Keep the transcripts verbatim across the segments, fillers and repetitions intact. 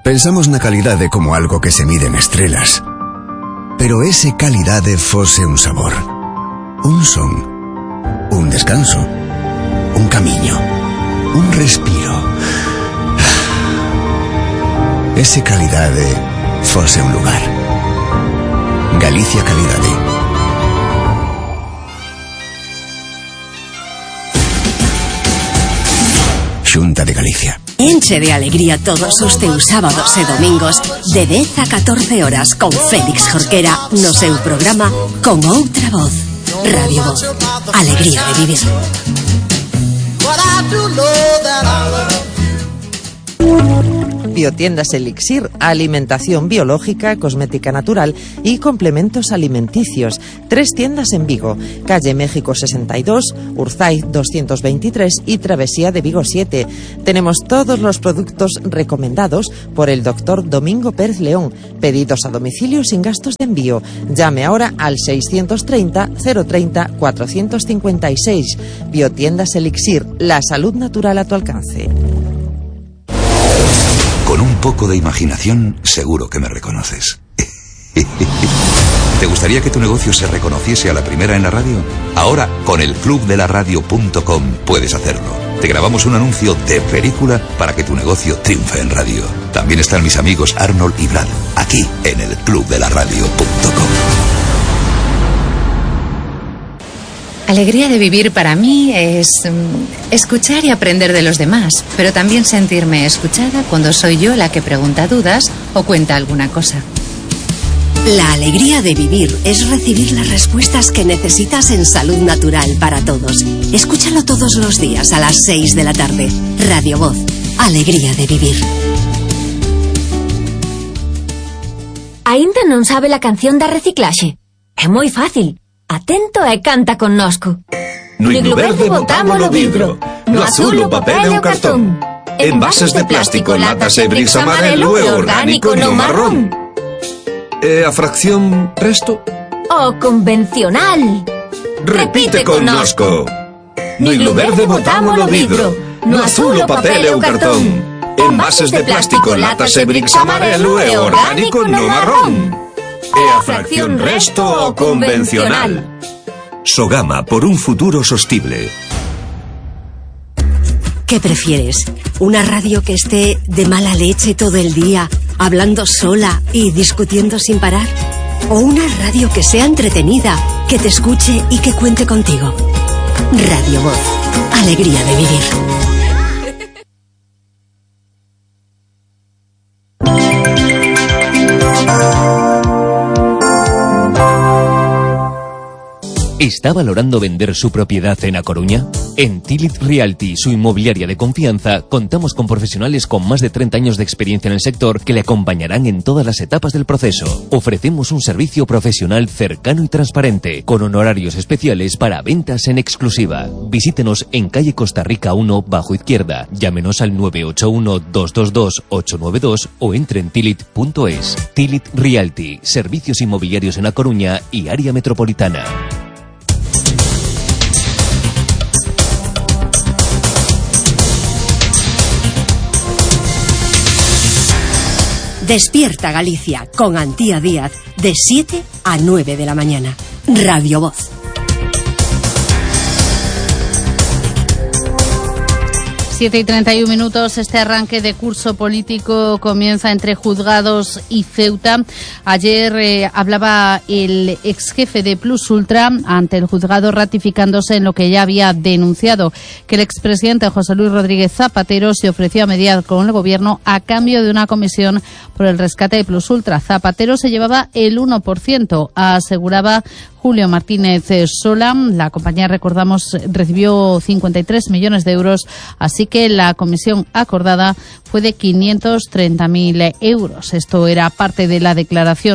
Pensamos na calidade como algo que se mide en estrelas. Pero ese calidade fose un sabor, un son, un descanso, un camiño, un respiro. Ese calidade fose un lugar. Galicia Calidade. Xunta de Galicia. Enche de alegría todos os teus sábados e domingos de dez a catorce horas con Félix Jorquera no seu programa Con Outra Voz. Radio Voz. Alegría de vivir. Biotiendas Elixir, alimentación biológica, cosmética natural y complementos alimenticios. Tres tiendas en Vigo, calle México sesenta y dos, Urzaiz doscientos veintitrés y Travesía de Vigo siete. Tenemos todos los productos recomendados por el doctor Domingo Pérez León. Pedidos a domicilio sin gastos de envío. Llame ahora al seiscientos treinta, cero treinta, cuatrocientos cincuenta y seis. Biotiendas Elixir, la salud natural a tu alcance. Con un poco de imaginación, seguro que me reconoces. ¿Te gustaría que tu negocio se reconociese a la primera en la radio? Ahora, con el club de la radio punto com puedes hacerlo. Te grabamos un anuncio de película para que tu negocio triunfe en radio. También están mis amigos Arnold y Brad, aquí en el club de la radio punto com. Alegría de vivir para mí es um, escuchar y aprender de los demás, pero también sentirme escuchada cuando soy yo la que pregunta dudas o cuenta alguna cosa. La alegría de vivir es recibir las respuestas que necesitas en salud natural para todos. Escúchalo todos los días a las seis de la tarde. Radio Voz. Alegría de vivir. Aínda non sabe la canción da reciclaxe? É moi fácil. Atento e canta connosco. No iglo verde botámolo vidro, no azul o papel e o cartón. Envases de plástico, latas e bricks amarelo e orgánico no marrón. E a fracción resto? O convencional. Repite connosco. No iglo verde botámolo vidro, no azul o papel e o cartón. Envases de plástico, latas e bricks amarelo e orgánico no marrón. E a fracción resto o convencional. Sogama, por un futuro sostible. ¿Qué prefieres? ¿Una radio que esté de mala leche todo el día, hablando sola y discutiendo sin parar? ¿O una radio que sea entretenida, que te escuche y que cuente contigo? Radio Voz. Alegría de vivir. ¿Está valorando vender su propiedad en A Coruña? En Tilit Realty, su inmobiliaria de confianza, contamos con profesionales con más de treinta años de experiencia en el sector que le acompañarán en todas las etapas del proceso. Ofrecemos un servicio profesional cercano y transparente, con honorarios especiales para ventas en exclusiva. Visítenos en calle Costa Rica uno, bajo izquierda. Llámenos al nueve ocho uno, dos dos dos, ocho nueve dos o entre en tilit punto es. Tilit Realty, servicios inmobiliarios en A Coruña y área metropolitana. Despierta Galicia con Antía Díaz de siete a nueve de la mañana. Radio Voz. siete y treinta y un minutos, este arranque de curso político comienza entre juzgados y Ceuta. Ayer eh, hablaba el ex jefe de Plus Ultra ante el juzgado ratificándose en lo que ya había denunciado, que el expresidente José Luis Rodríguez Zapatero se ofreció a mediar con el gobierno a cambio de una comisión por el rescate de Plus Ultra. Zapatero se llevaba el uno por ciento, aseguraba Julio Martínez Sola. La compañía, recordamos, recibió cincuenta y tres millones de euros, así que la comisión acordada fue de quinientos treinta mil euros. Esto era parte de la declaración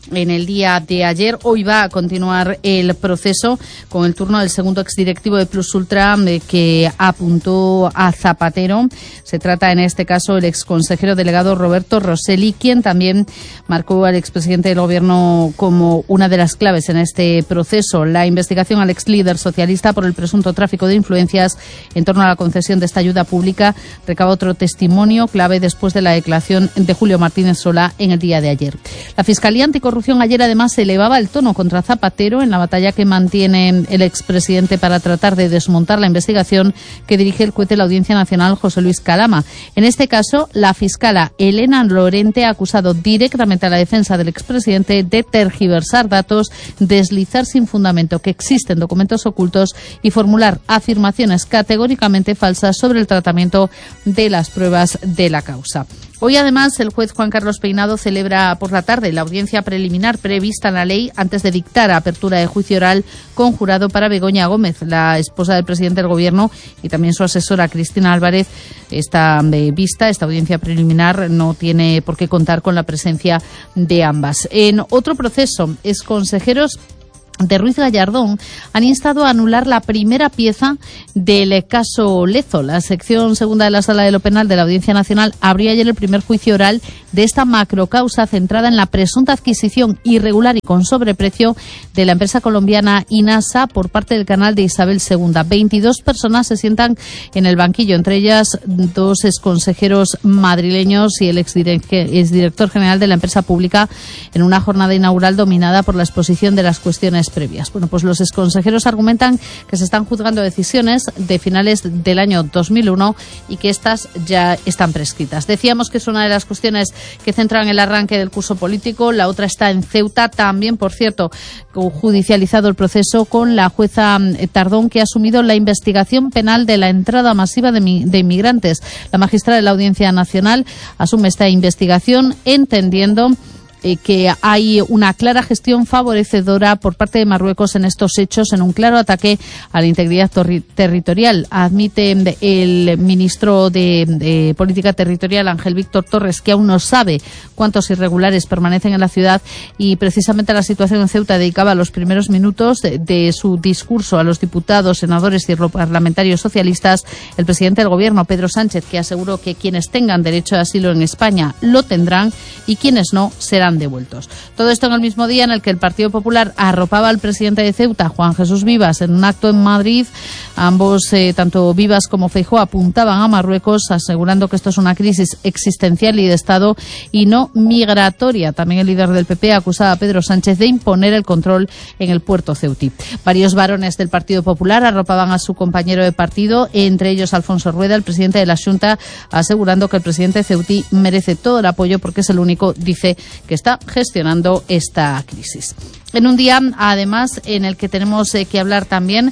en el día de ayer. Hoy va a continuar el proceso con el turno del segundo exdirectivo de Plus Ultra eh, que apuntó a Zapatero. Se trata en este caso el exconsejero delegado Roberto Rosselli, quien también marcó al expresidente del gobierno como una de las claves en este proceso. La investigación al exlíder socialista por el presunto tráfico de influencias en torno a la concesión de esta ayuda pública recaba otro testimonio clave después de la declaración de Julio Martínez Solá en el día de ayer. La Fiscalía Anticorrupción ayer además elevaba el tono contra Zapatero en la batalla que mantiene el expresidente para tratar de desmontar la investigación que dirige el juez de la Audiencia Nacional, José Luis Calama. En este caso, la fiscala Elena Lorente ha acusado directamente a la defensa del expresidente de tergiversar datos, deslizar sin fundamento que existen documentos ocultos y formular afirmaciones categóricamente falsas sobre el tratamiento de las pruebas de la causa. Hoy, además, el juez Juan Carlos Peinado celebra por la tarde la audiencia preliminar prevista en la ley antes de dictar apertura de juicio oral con jurado para Begoña Gómez, la esposa del presidente del Gobierno, y también su asesora Cristina Álvarez. Esta eh, vista, esta audiencia preliminar, no tiene por qué contar con la presencia de ambas. En otro proceso, exconsejeros de Ruiz Gallardón han instado a anular la primera pieza del caso Lezo. La sección segunda de la Sala de lo Penal de la Audiencia Nacional abría ayer el primer juicio oral de esta macrocausa centrada en la presunta adquisición irregular y con sobreprecio de la empresa colombiana INASA por parte del canal de Isabel segunda. veintidós personas se sientan en el banquillo, entre ellas dos exconsejeros madrileños y el exdirector general de la empresa pública, en una jornada inaugural dominada por la exposición de las cuestiones previas. Bueno, pues los exconsejeros argumentan que se están juzgando decisiones de finales del año dos mil uno y que estas ya están prescritas. Decíamos que es una de las cuestiones que centran el arranque del curso político. La otra está en Ceuta, también, por cierto, judicializado el proceso con la jueza Tardón, que ha asumido la investigación penal de la entrada masiva de, mi, de inmigrantes. La magistrada de la Audiencia Nacional asume esta investigación entendiendo que hay una clara gestión favorecedora por parte de Marruecos en estos hechos, en un claro ataque a la integridad torri- territorial. Admite el ministro de, de Política Territorial, Ángel Víctor Torres, que aún no sabe cuántos irregulares permanecen en la ciudad, y precisamente a la situación en Ceuta dedicaba los primeros minutos de, de su discurso a los diputados, senadores y parlamentarios socialistas el presidente del Gobierno, Pedro Sánchez, que aseguró que quienes tengan derecho de asilo en España lo tendrán y quienes no serán devueltos. Todo esto en el mismo día en el que el Partido Popular arropaba al presidente de Ceuta, Juan Jesús Vivas, en un acto en Madrid. Ambos, eh, tanto Vivas como Feijóo, apuntaban a Marruecos, asegurando que esto es una crisis existencial y de Estado y no migratoria. También el líder del P P acusaba a Pedro Sánchez de imponer el control en el puerto ceutí. Varios varones del Partido Popular arropaban a su compañero de partido, entre ellos Alfonso Rueda, el presidente de la Xunta, asegurando que el presidente ceutí merece todo el apoyo porque es el único, dice, que está gestionando esta crisis. En un día, además, en el que tenemos eh, que hablar también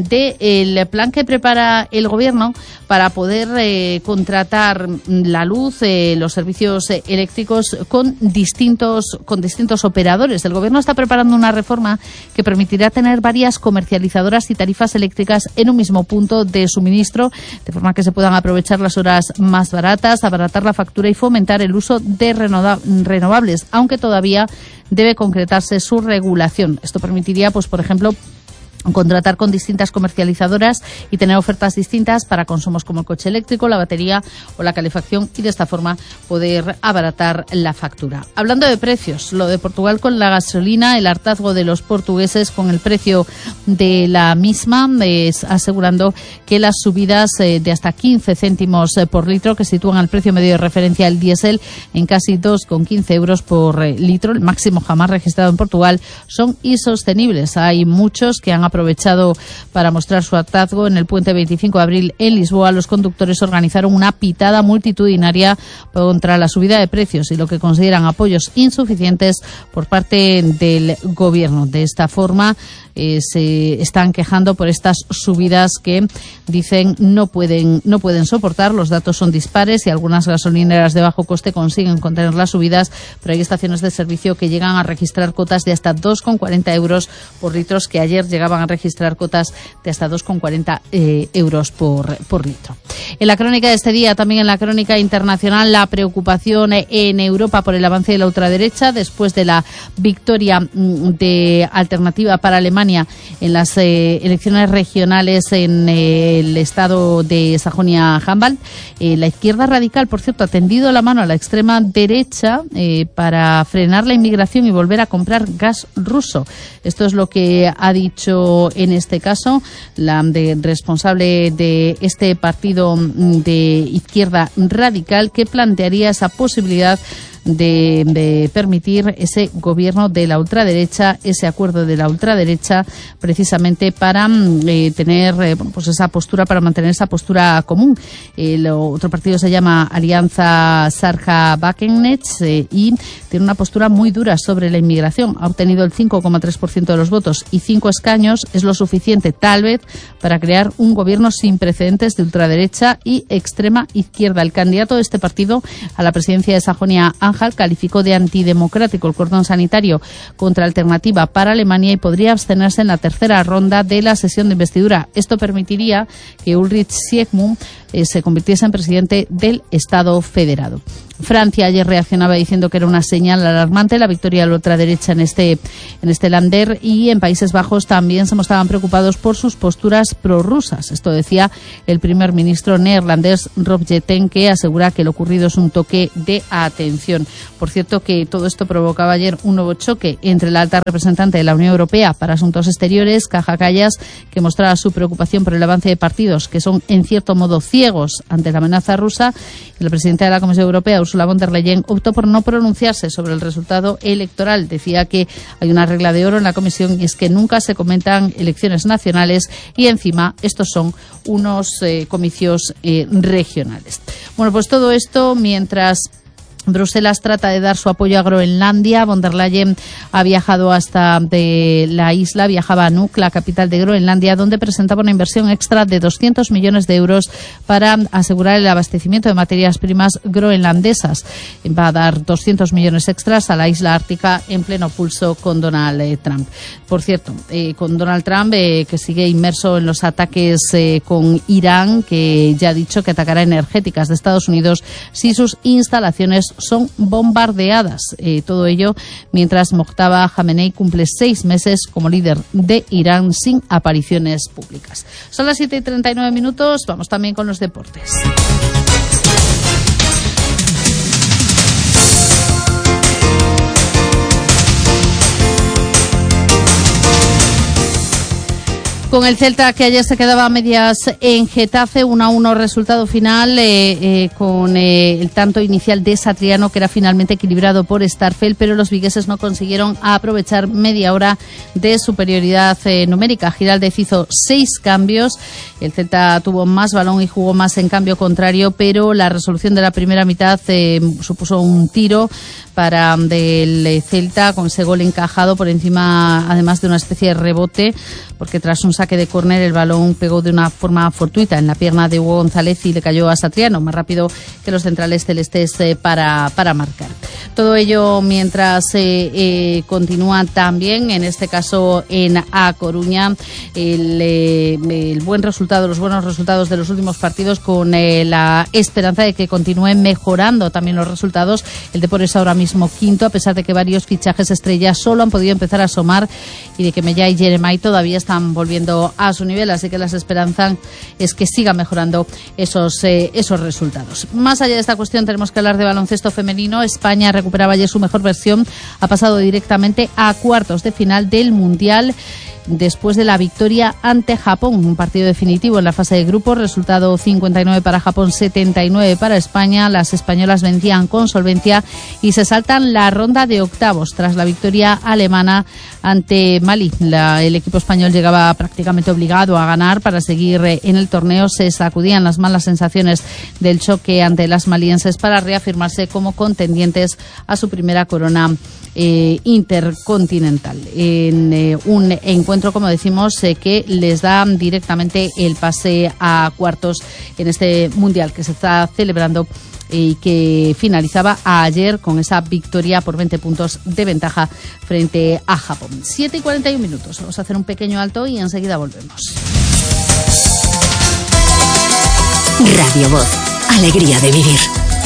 del plan que prepara el Gobierno para poder eh, contratar la luz, eh, los servicios eh, eléctricos con distintos, con distintos operadores. El Gobierno está preparando una reforma que permitirá tener varias comercializadoras y tarifas eléctricas en un mismo punto de suministro, de forma que se puedan aprovechar las horas más baratas, abaratar la factura y fomentar el uso de renova- renovables, aunque todavía debe concretarse su regulación. Esto permitiría, pues, por ejemplo, contratar con distintas comercializadoras y tener ofertas distintas para consumos como el coche eléctrico, la batería o la calefacción, y de esta forma poder abaratar la factura. Hablando de precios, lo de Portugal con la gasolina, el hartazgo de los portugueses con el precio de la misma, es asegurando que las subidas eh, de hasta quince céntimos eh, por litro, que sitúan al precio medio de referencia el diésel en casi dos con quince euros por eh, litro, el máximo jamás registrado en Portugal, son insostenibles. Hay muchos que han aprovechado para mostrar su hartazgo. En el puente veinticinco de abril en Lisboa, los conductores organizaron una pitada multitudinaria contra la subida de precios y lo que consideran apoyos insuficientes por parte del Gobierno. De esta forma, eh, se están quejando por estas subidas que dicen no pueden, no pueden soportar. Los datos son dispares y algunas gasolineras de bajo coste consiguen contener las subidas, pero hay estaciones de servicio que llegan a registrar cotas de hasta dos con cuarenta euros por litros, que ayer llegaban a registrar cotas de hasta dos con cuarenta eh, euros por, por litro. En la crónica de este día, también en la crónica internacional, la preocupación en Europa por el avance de la ultraderecha después de la victoria de Alternativa para Alemania en las eh, elecciones regionales en eh, el estado de Sajonia-Anhalt. Eh, la izquierda radical, por cierto, ha tendido la mano a la extrema derecha eh, para frenar la inmigración y volver a comprar gas ruso. Esto es lo que ha dicho en este caso la de, responsable de este partido de izquierda radical, que plantearía esa posibilidad De, de permitir ese gobierno de la ultraderecha, ese acuerdo de la ultraderecha, precisamente para eh, tener eh, bueno, pues esa postura, para mantener esa postura común. El otro partido se llama Alianza Sarja-Bakenets eh, y tiene una postura muy dura sobre la inmigración. Ha obtenido el cinco coma tres por ciento de los votos y cinco escaños. Es lo suficiente, tal vez, para crear un gobierno sin precedentes de ultraderecha y extrema izquierda. El candidato de este partido a la presidencia de Sajonia-Anhalt calificó de antidemocrático el cordón sanitario contra Alternativa para Alemania y podría abstenerse en la tercera ronda de la sesión de investidura. Esto permitiría que Ulrich Siegmund eh, se convirtiese en presidente del Estado federado. Francia ayer reaccionaba diciendo que era una señal alarmante la victoria de la ultraderecha en este, en este Länder, y en Países Bajos también se mostraban preocupados por sus posturas prorrusas. Esto decía el primer ministro neerlandés Rob Jetten, que asegura que lo ocurrido es un toque de atención. Por cierto, que todo esto provocaba ayer un nuevo choque entre la alta representante de la Unión Europea para Asuntos Exteriores, Kaja Kallas, que mostraba su preocupación por el avance de partidos que son en cierto modo ciegos ante la amenaza rusa, y la presidenta de la Comisión Europea, Ursula von der Leyen, optó por no pronunciarse sobre el resultado electoral. Decía que hay una regla de oro en la Comisión y es que nunca se comentan elecciones nacionales y encima estos son unos eh, comicios eh, regionales. Bueno, pues todo esto mientras Bruselas trata de dar su apoyo a Groenlandia. Von der Leyen ha viajado hasta de la isla, viajaba a Nuuk, la capital de Groenlandia, donde presentaba una inversión extra de doscientos millones de euros para asegurar el abastecimiento de materias primas groenlandesas. Va a dar doscientos millones extras a la isla ártica en pleno pulso con Donald eh, Trump. Por cierto, eh, con Donald Trump, eh, que sigue inmerso en los ataques eh, con Irán, que ya ha dicho que atacará energéticas de Estados Unidos si sus instalaciones son bombardeadas. Eh, todo ello mientras Mojtaba Khamenei cumple seis meses como líder de Irán sin apariciones públicas. Son las siete y treinta y nueve minutos. Vamos también con los deportes. Con el Celta, que ayer se quedaba a medias en Getafe, uno a uno resultado final, eh, eh, con eh, el tanto inicial de Satriano, que era finalmente equilibrado por Starfelt, pero los vigueses no consiguieron aprovechar media hora de superioridad eh, numérica. Giraldez hizo seis cambios, el Celta tuvo más balón y jugó más en cambio contrario, pero la resolución de la primera mitad eh, supuso un tiro para del Celta, con ese gol encajado por encima, además de una especie de rebote, porque tras un saque de córner el balón pegó de una forma fortuita en la pierna de Hugo González y le cayó a Satriano, más rápido que los centrales celestes eh, para, para marcar. Todo ello mientras eh, eh, continúa también, en este caso en A Coruña, el, eh, el buen resultado, los buenos resultados de los últimos partidos, con eh, la esperanza de que continúen mejorando también los resultados. El Depor es ahora mismo quinto, a pesar de que varios fichajes estrellas solo han podido empezar a asomar y de que Mellá y Jeremai todavía están volviendo a su nivel, así que las esperanzas es que sigan mejorando esos, eh, esos resultados. Más allá de esta cuestión, tenemos que hablar de baloncesto femenino. España recuperaba ayer su mejor versión, ha pasado directamente a cuartos de final del Mundial después de la victoria ante Japón, un partido definitivo en la fase de grupos, resultado cincuenta y nueve para Japón, setenta y nueve para España. Las españolas vencían con solvencia y se saltan la ronda de octavos tras la victoria alemana ante Malí. La, el equipo español llegaba prácticamente obligado a ganar para seguir en el torneo. Se sacudían las malas sensaciones del choque ante las malienses para reafirmarse como contendientes a su primera corona eh, intercontinental. En eh, un encuentro encuentro, como decimos, eh, que les da directamente el pase a cuartos en este Mundial que se está celebrando y que finalizaba ayer con esa victoria por veinte puntos de ventaja frente a Japón. siete y cuarenta y un minutos. Vamos a hacer un pequeño alto y enseguida volvemos. Radio Voz. Alegría de vivir.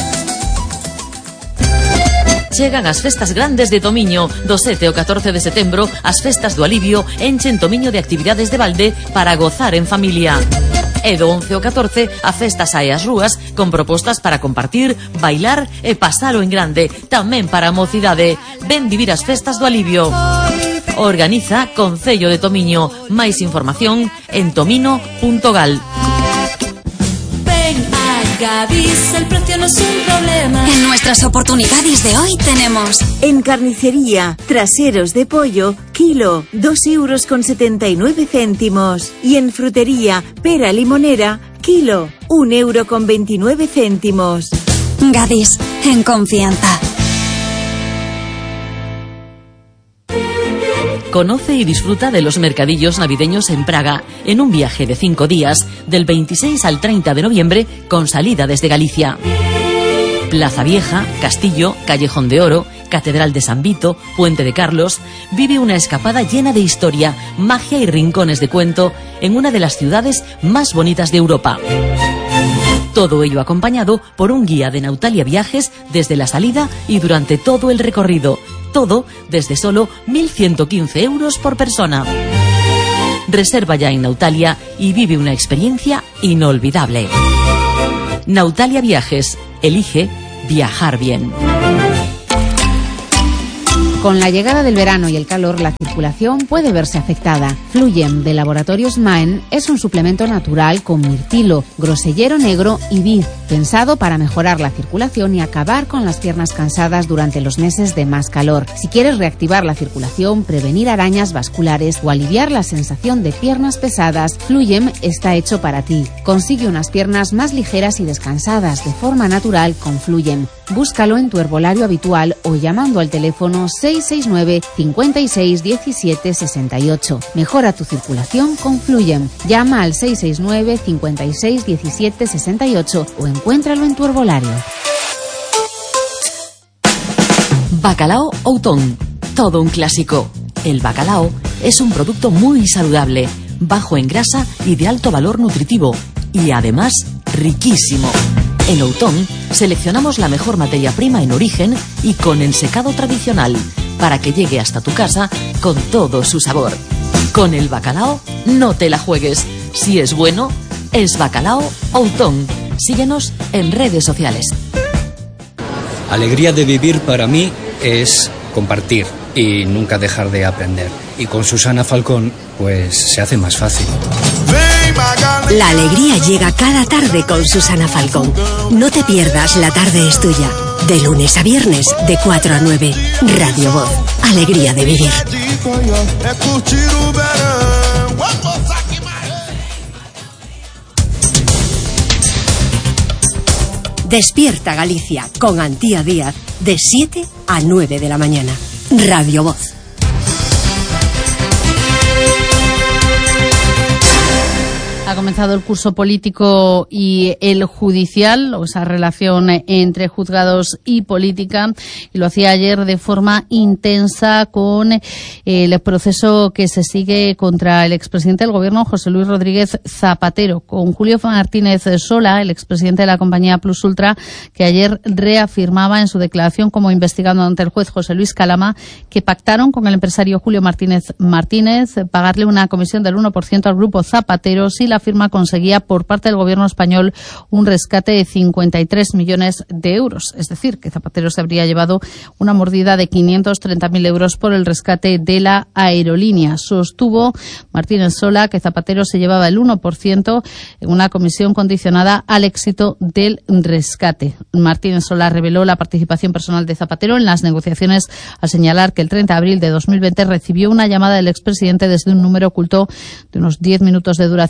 Chegan as festas grandes de Tomiño. Do sete ao catorce de setembro, as festas do alivio enchen Tomiño de actividades de balde para gozar en familia. E do once ao catorce, a festa sae ás rúas con propostas para compartir, bailar e pasalo en grande, tamén para a mocidade. Ven vivir as festas do alivio. Organiza Concello de Tomiño. Máis información en tomino punto gal. Gadis, el precio no es un problema. En nuestras oportunidades de hoy tenemos: en carnicería, traseros de pollo, kilo, dos euros con setenta y nueve céntimos. Y en frutería, pera limonera, kilo, un euro con veintinueve céntimos. Gadis, en confianza. Conoce y disfruta de los mercadillos navideños en Praga, en un viaje de cinco días, del veintiséis al treinta de noviembre, con salida desde Galicia. Plaza Vieja, Castillo, Callejón de Oro, Catedral de San Vito, Puente de Carlos. Vive una escapada llena de historia, magia y rincones de cuento en una de las ciudades más bonitas de Europa. Todo ello acompañado por un guía de Nautalia Viajes desde la salida y durante todo el recorrido. Todo desde solo mil ciento quince euros por persona. Reserva ya en Nautalia y vive una experiencia inolvidable. Nautalia Viajes. Elige viajar bien. Con la llegada del verano y el calor, la circulación puede verse afectada. Fluyen de Laboratorios Maen es un suplemento natural con mirtilo, grosellero negro y vid, pensado para mejorar la circulación y acabar con las piernas cansadas durante los meses de más calor. Si quieres reactivar la circulación, prevenir arañas vasculares o aliviar la sensación de piernas pesadas, Fluyem está hecho para ti. Consigue unas piernas más ligeras y descansadas de forma natural con Fluyem. Búscalo en tu herbolario habitual o llamando al teléfono seis seis nueve, cinco seis, diecisiete, sesenta y ocho. Mejora tu circulación con Fluyem. Llama al seis seis nueve, cinco seis, diecisiete, sesenta y ocho o encuéntralo en tu herbolario. Bacalao Outón. Todo un clásico. El bacalao es un producto muy saludable, bajo en grasa y de alto valor nutritivo, y además riquísimo. En Outón seleccionamos la mejor materia prima en origen y con ensecado tradicional, para que llegue hasta tu casa con todo su sabor. Con el bacalao no te la juegues. Si es bueno, es Bacalao Outón. Síguenos en redes sociales. Alegría de vivir para mí es compartir y nunca dejar de aprender. Y con Susana Falcón, pues se hace más fácil. La alegría llega cada tarde con Susana Falcón. No te pierdas La Tarde es Tuya. De lunes a viernes, de cuatro a nueve. Radio Voz. Alegría de vivir. Despierta Galicia con Antía Díaz. De siete a nueve de la mañana. Radio Voz. Ha comenzado el curso político y el judicial, o esa relación entre juzgados y política, y lo hacía ayer de forma intensa con el proceso que se sigue contra el expresidente del Gobierno, José Luis Rodríguez Zapatero, con Julio Martínez Sola, el expresidente de la compañía Plus Ultra, que ayer reafirmaba en su declaración como investigado ante el juez José Luis Calama que pactaron con el empresario Julio Martínez Martínez pagarle una comisión del uno por ciento al grupo Zapatero si la firma conseguía por parte del gobierno español un rescate de cincuenta y tres millones de euros. Es decir, que Zapatero se habría llevado una mordida de quinientos treinta mil euros por el rescate de la aerolínea. Sostuvo Martínez Sola que Zapatero se llevaba el uno por ciento en una comisión condicionada al éxito del rescate. Martínez Sola reveló la participación personal de Zapatero en las negociaciones al señalar que el treinta de abril de dos mil veinte recibió una llamada del expresidente desde un número oculto de unos diez minutos de duración en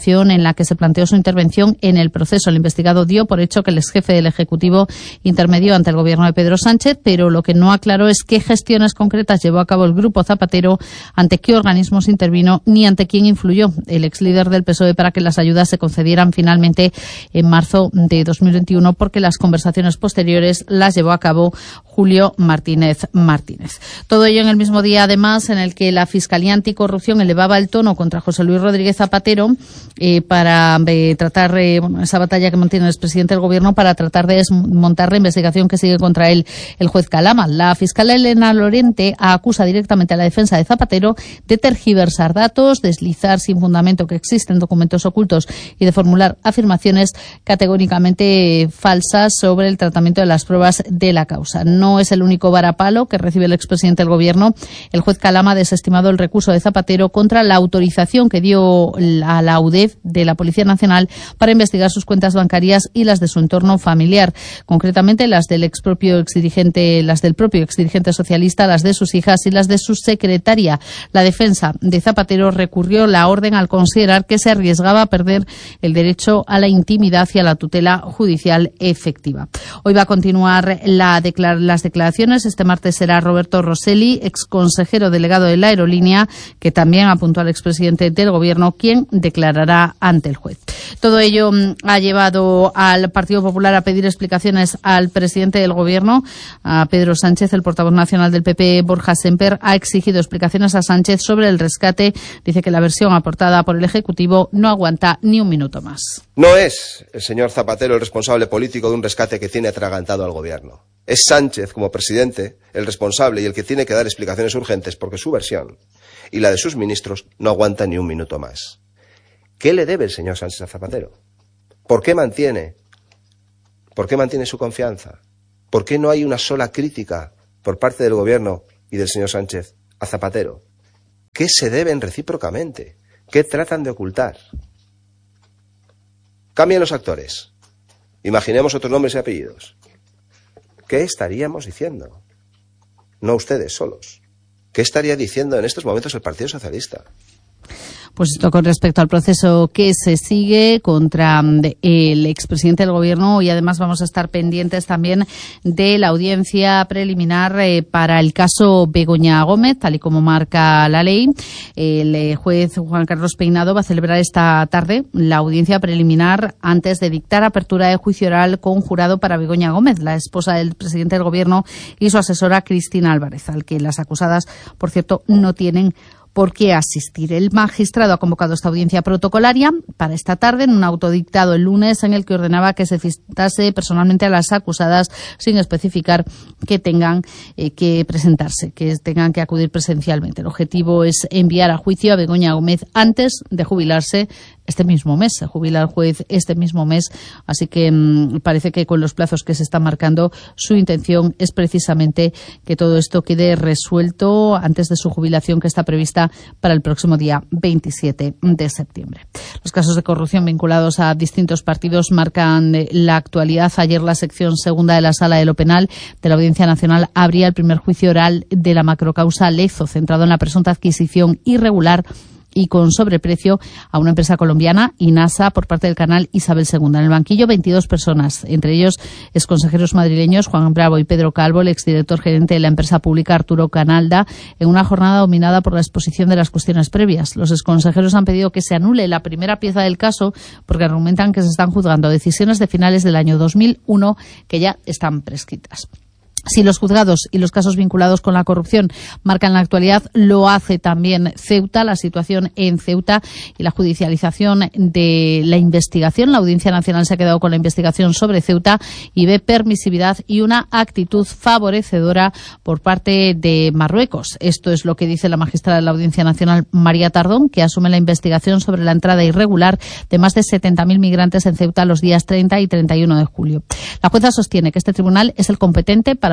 la que se planteó su intervención en el proceso. El investigado dio por hecho que el exjefe del Ejecutivo intermedió ante el gobierno de Pedro Sánchez, pero lo que no aclaró es qué gestiones concretas llevó a cabo el Grupo Zapatero, ante qué organismos intervino ni ante quién influyó el ex líder del P S O E para que las ayudas se concedieran finalmente en marzo de dos mil veintiuno, porque las conversaciones posteriores las llevó a cabo Julio Martínez Martínez. Todo ello en el mismo día, además, en el que la Fiscalía Anticorrupción elevaba el tono contra José Luis Rodríguez Zapatero eh, para eh, tratar eh, bueno, esa batalla que mantiene el expresidente del Gobierno para tratar de desmontar la investigación que sigue contra él el juez Calama. La fiscal Elena Lorente acusa directamente a la defensa de Zapatero de tergiversar datos, deslizar sin fundamento que existen documentos ocultos y de formular afirmaciones categóricamente falsas sobre el tratamiento de las pruebas de la causa. No es el único varapalo que recibe el expresidente del Gobierno. El juez Calama ha desestimado el recurso de Zapatero contra la autorización que dio a la U D E F de la Policía Nacional para investigar sus cuentas bancarias y las de su entorno familiar, concretamente las del ex propio exdirigente, las del propio exdirigente socialista, las de sus hijas y las de su secretaria. La defensa de Zapatero recurrió la orden al considerar que se arriesgaba a perder el derecho a la intimidad y a la tutela judicial efectiva. Hoy va a continuar la declar- las declaraciones. Este martes será Roberto Rosselli, ex consejero delegado de la aerolínea, que también apuntó al expresidente del Gobierno, quien declarará ante el juez. Todo ello mm, ha llevado al Partido Popular a pedir explicaciones al presidente del Gobierno, a Pedro Sánchez. El portavoz nacional del P P, Borja Semper, ha exigido explicaciones a Sánchez sobre el rescate. Dice que la versión aportada por el Ejecutivo no aguanta ni un minuto más. No es el señor Zapatero el responsable político de un rescate que tiene atragantado al Gobierno. Es Sánchez, como presidente, el responsable y el que tiene que dar explicaciones urgentes, porque su versión y la de sus ministros no aguanta ni un minuto más. ¿Qué le debe el señor Sánchez a Zapatero? ¿Por qué mantiene? ¿Por qué mantiene su confianza? ¿Por qué no hay una sola crítica por parte del Gobierno y del señor Sánchez a Zapatero? ¿Qué se deben recíprocamente? ¿Qué tratan de ocultar? Cambien los actores. Imaginemos otros nombres y apellidos. ¿Qué estaríamos diciendo? No ustedes solos. ¿Qué estaría diciendo en estos momentos el Partido Socialista? Pues esto con respecto al proceso que se sigue contra el expresidente del Gobierno, y además vamos a estar pendientes también de la audiencia preliminar eh, para el caso Begoña Gómez, tal y como marca la ley. El eh, juez Juan Carlos Peinado va a celebrar esta tarde la audiencia preliminar antes de dictar apertura de juicio oral con jurado para Begoña Gómez, la esposa del presidente del Gobierno, y su asesora Cristina Álvarez, al que las acusadas, por cierto, no tienen por qué asistir. El magistrado ha convocado esta audiencia protocolaria para esta tarde en un auto dictado el lunes en el que ordenaba que se citase personalmente a las acusadas sin especificar que tengan eh, que presentarse, que tengan que acudir presencialmente. El objetivo es enviar a juicio a Begoña Gómez antes de jubilarse este mismo mes. Se jubila el juez este mismo mes, así que mmm, parece que con los plazos que se están marcando, su intención es precisamente que todo esto quede resuelto antes de su jubilación, que está prevista para el próximo día veintisiete de septiembre. Los casos de corrupción vinculados a distintos partidos marcan la actualidad. Ayer la sección segunda de la Sala de lo Penal de la Audiencia Nacional abría el primer juicio oral de la macrocausa Lezo, centrado en la presunta adquisición irregular y con sobreprecio a una empresa colombiana, INASA, por parte del canal Isabel segunda. En el banquillo, veintidós personas, entre ellos exconsejeros madrileños Juan Bravo y Pedro Calvo, el exdirector gerente de la empresa pública Arturo Canalda, en una jornada dominada por la exposición de las cuestiones previas. Los exconsejeros han pedido que se anule la primera pieza del caso porque argumentan que se están juzgando decisiones de finales del año dos mil uno que ya están prescritas. Si los juzgados y los casos vinculados con la corrupción marcan la actualidad, lo hace también Ceuta, la situación en Ceuta y la judicialización de la investigación. La Audiencia Nacional se ha quedado con la investigación sobre Ceuta y ve permisividad y una actitud favorecedora por parte de Marruecos. Esto es lo que dice la magistrada de la Audiencia Nacional, María Tardón, que asume la investigación sobre la entrada irregular de más de setenta mil migrantes en Ceuta los días treinta y treinta y uno de julio. La jueza sostiene que este tribunal es el competente para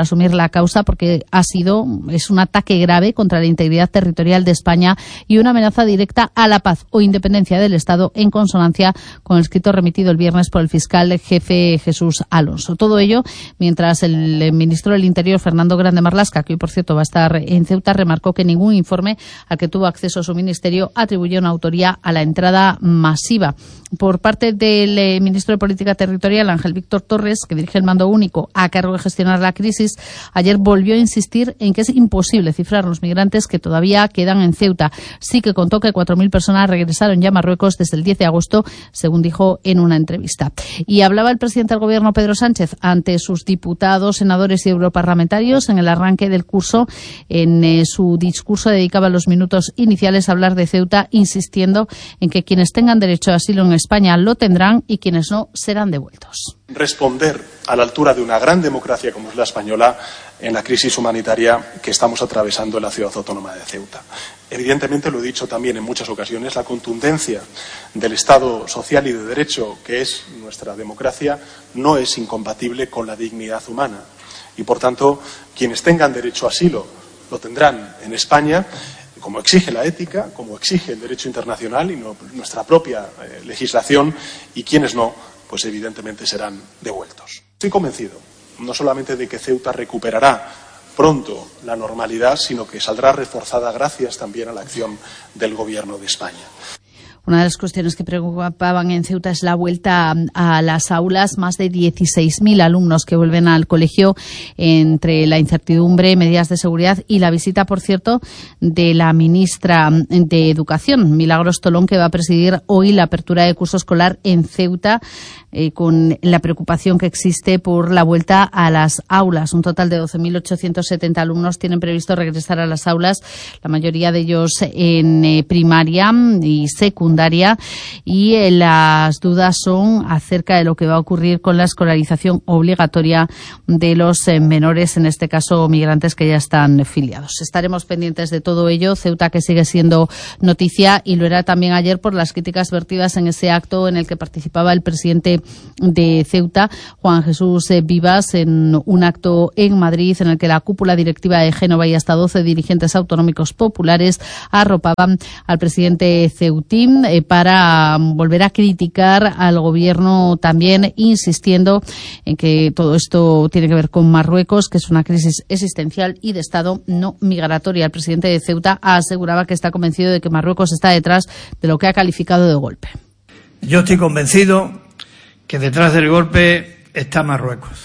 para asumir la causa porque ha sido, es un ataque grave contra la integridad territorial de España y una amenaza directa a la paz o independencia del Estado, en consonancia con el escrito remitido el viernes por el fiscal jefe Jesús Alonso. Todo ello mientras el ministro del Interior, Fernando Grande Marlaska, que hoy por cierto va a estar en Ceuta, remarcó que ningún informe al que tuvo acceso su ministerio atribuyó una autoría a la entrada masiva. Por parte del eh, ministro de Política Territorial, Ángel Víctor Torres, que dirige el mando único a cargo de gestionar la crisis, ayer volvió a insistir en que es imposible cifrar los migrantes que todavía quedan en Ceuta. Sí que contó que cuatro mil personas regresaron ya a Marruecos desde el diez de agosto, según dijo en una entrevista. Y hablaba el presidente del Gobierno, Pedro Sánchez, ante sus diputados, senadores y europarlamentarios en el arranque del curso. En eh, su discurso dedicaba los minutos iniciales a hablar de Ceuta, insistiendo en que quienes tengan derecho a asilo en España lo tendrán y quienes no serán devueltos. Responder a la altura de una gran democracia como es la española en la crisis humanitaria que estamos atravesando en la ciudad autónoma de Ceuta. Evidentemente, lo he dicho también en muchas ocasiones, la contundencia del Estado social y de derecho que es nuestra democracia no es incompatible con la dignidad humana. Y, por tanto, quienes tengan derecho a asilo lo tendrán en España, como exige la ética, como exige el derecho internacional y no, nuestra propia eh, legislación, y quienes no, pues evidentemente serán devueltos. Estoy convencido, no solamente de que Ceuta recuperará pronto la normalidad, sino que saldrá reforzada gracias también a la acción del Gobierno de España. Una de las cuestiones que preocupaban en Ceuta es la vuelta a las aulas. Más de dieciséis mil alumnos que vuelven al colegio entre la incertidumbre, medidas de seguridad y la visita, por cierto, de la ministra de Educación, Milagros Tolón, que va a presidir hoy la apertura de curso escolar en Ceuta, eh, con la preocupación que existe por la vuelta a las aulas. Un total de doce mil ochocientos setenta alumnos tienen previsto regresar a las aulas, la mayoría de ellos en eh, primaria y secundaria, y eh, las dudas son acerca de lo que va a ocurrir con la escolarización obligatoria de los eh, menores, en este caso migrantes que ya están filiados. Estaremos pendientes de todo ello. Ceuta, que sigue siendo noticia, y lo era también ayer por las críticas vertidas en ese acto en el que participaba el presidente de Ceuta, Juan Jesús Vivas, en un acto en Madrid en el que la cúpula directiva de Génova y hasta doce dirigentes autonómicos populares arropaban al presidente ceutín eh, para volver a criticar al gobierno, también insistiendo en que todo esto tiene que ver con Marruecos, que es una crisis existencial y de Estado, no migratoria. El presidente de Ceuta aseguraba que está convencido de que Marruecos está detrás de lo que ha calificado de golpe. Yo estoy convencido que detrás del golpe está Marruecos.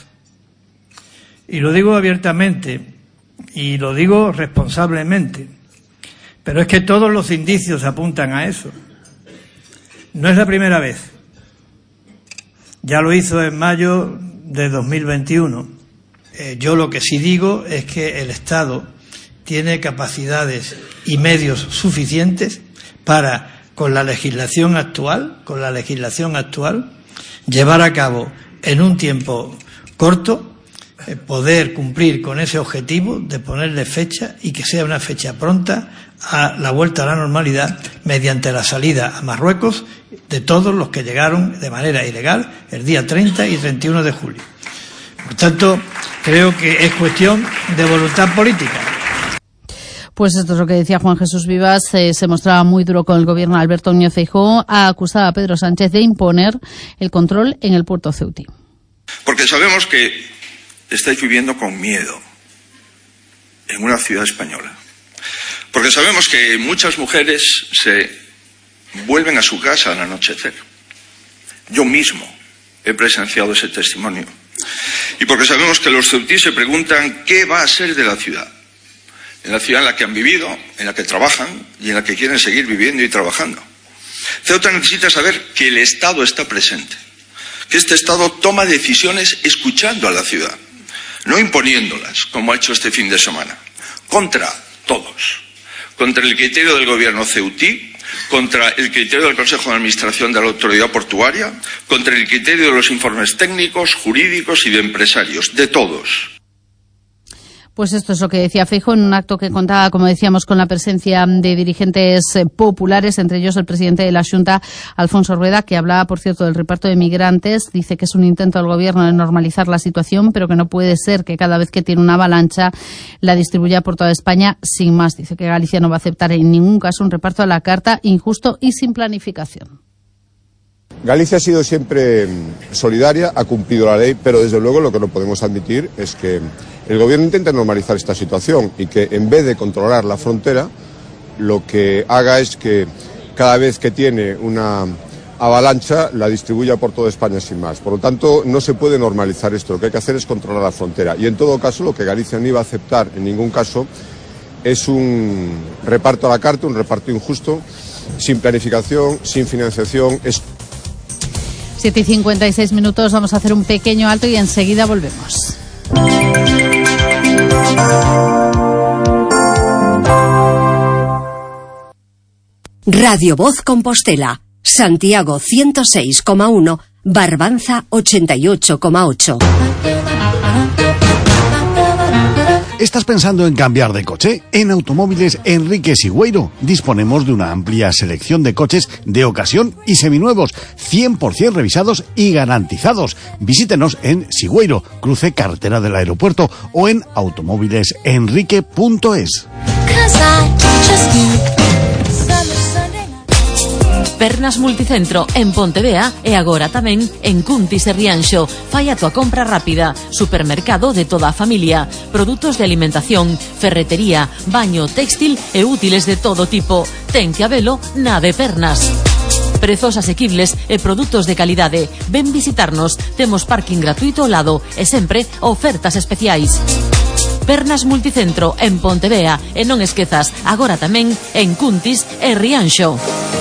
Y lo digo abiertamente y lo digo responsablemente, pero es que todos los indicios apuntan a eso. No es la primera vez. Ya lo hizo en mayo de dos mil veintiuno. Eh, yo lo que sí digo es que el Estado tiene capacidades y medios suficientes para, con la legislación actual, con la legislación actual, llevar a cabo en un tiempo corto, eh, poder cumplir con ese objetivo de ponerle fecha y que sea una fecha pronta a la vuelta a la normalidad mediante la salida a Marruecos de todos los que llegaron de manera ilegal el día treinta y treinta y uno de julio. Por tanto, creo que es cuestión de voluntad política. Pues esto es lo que decía Juan Jesús Vivas. Eh, se mostraba muy duro con el gobierno de Alberto Núñez Feijóo. Ha acusado a Pedro Sánchez de imponer el control en el puerto ceutí. Porque sabemos que estáis viviendo con miedo en una ciudad española. Porque sabemos que muchas mujeres se vuelven a su casa al anochecer. Yo mismo he presenciado ese testimonio. Y porque sabemos que los ceutíes se preguntan qué va a ser de la ciudad. En la ciudad en la que han vivido, en la que trabajan y en la que quieren seguir viviendo y trabajando. Ceuta necesita saber que el Estado está presente, que este Estado toma decisiones escuchando a la ciudad, no imponiéndolas, como ha hecho este fin de semana, contra todos, contra el criterio del gobierno ceutí, contra el criterio del Consejo de Administración de la Autoridad Portuaria, contra el criterio de los informes técnicos, jurídicos y de empresarios, de todos. Pues esto es lo que decía Feijóo en un acto que contaba, como decíamos, con la presencia de dirigentes populares, entre ellos el presidente de la Xunta, Alfonso Rueda, que hablaba, por cierto, del reparto de migrantes. Dice que es un intento del gobierno de normalizar la situación, pero que no puede ser que cada vez que tiene una avalancha la distribuya por toda España sin más. Dice que Galicia no va a aceptar en ningún caso un reparto a la carta injusto y sin planificación. Galicia ha sido siempre solidaria, ha cumplido la ley, pero desde luego lo que no podemos admitir es que el gobierno intente normalizar esta situación y que en vez de controlar la frontera, lo que haga es que cada vez que tiene una avalancha la distribuya por toda España sin más. Por lo tanto, no se puede normalizar esto, lo que hay que hacer es controlar la frontera. Y en todo caso, lo que Galicia no iba a aceptar en ningún caso es un reparto a la carta, un reparto injusto, sin planificación, sin financiación. Es... siete y cincuenta y seis minutos, vamos a hacer un pequeño alto y enseguida volvemos. Radio Voz Compostela, Santiago ciento seis coma uno, Barbanza ochenta y ocho coma ocho. ¿Estás pensando en cambiar de coche? En Automóviles Enrique Sigüeiro disponemos de una amplia selección de coches de ocasión y seminuevos, cien por ciento revisados y garantizados. Visítenos en Sigüeiro, cruce carretera del aeropuerto, o en automóviles enrique punto es. Pernas Multicentro en Pontevea e agora tamén en Cuntis e Rianxo. Fai a tua compra rápida. Supermercado de toda a familia. Produtos de alimentación, ferretería, baño, textil e útiles de todo tipo. Ten que habelo na de Pernas. Prezos asequibles e produtos de calidade. Ven visitarnos. Temos parking gratuito ao lado e sempre ofertas especiais. Pernas Multicentro en Pontevea e non esquezas, agora tamén en Cuntis e Rianxo.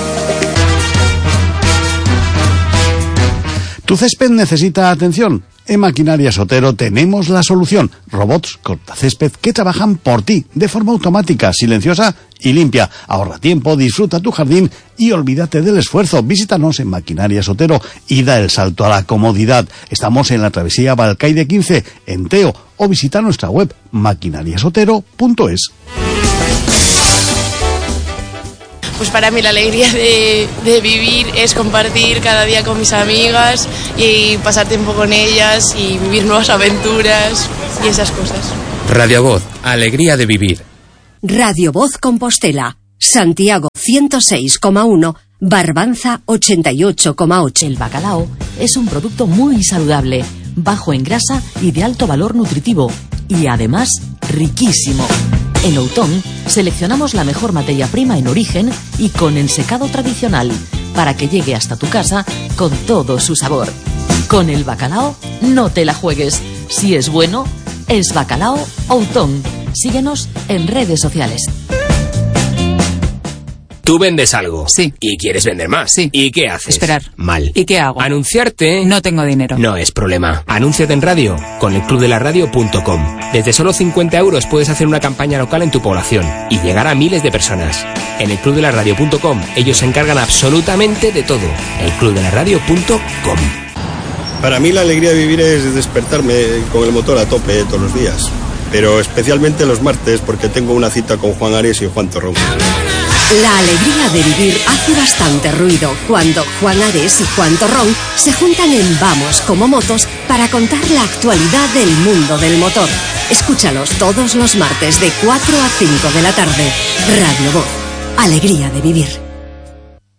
¿Tu césped necesita atención? En Maquinarias Otero tenemos la solución. Robots cortacésped que trabajan por ti de forma automática, silenciosa y limpia. Ahorra tiempo, disfruta tu jardín y olvídate del esfuerzo. Visítanos en Maquinarias Otero y da el salto a la comodidad. Estamos en la travesía Balcaide quince, en Teo, o visita nuestra web maquinarias otero punto es. Pues para mí la alegría de, de vivir es compartir cada día con mis amigas y pasar tiempo con ellas y vivir nuevas aventuras y esas cosas. Radio Voz, alegría de vivir. Radio Voz Compostela, Santiago ciento seis coma uno, Barbanza ochenta y ocho coma ocho. El bacalao es un producto muy saludable, bajo en grasa y de alto valor nutritivo, y además riquísimo. En Outón seleccionamos la mejor materia prima en origen y con ensecado tradicional para que llegue hasta tu casa con todo su sabor. Con el bacalao no te la juegues. Si es bueno, es bacalao Outón. Síguenos en redes sociales. Tú vendes algo. Sí. Y quieres vender más. Sí. ¿Y qué haces? Esperar. Mal. ¿Y qué hago? Anunciarte. No tengo dinero. No es problema. Anúnciate en radio con el club de la radio punto com. Desde solo cincuenta euros puedes hacer una campaña local en tu población y llegar a miles de personas. En el club de la radio punto com ellos se encargan absolutamente de todo. el club de la radio punto com. Para mí la alegría de vivir es despertarme con el motor a tope todos los días. Pero especialmente los martes porque tengo una cita con Juan Ares y Juan Torrón. La alegría de vivir hace bastante ruido cuando Juan Ares y Juan Torrón se juntan en Vamos como Motos para contar la actualidad del mundo del motor. Escúchalos todos los martes de cuatro a cinco de la tarde. Radio Voz, alegría de vivir.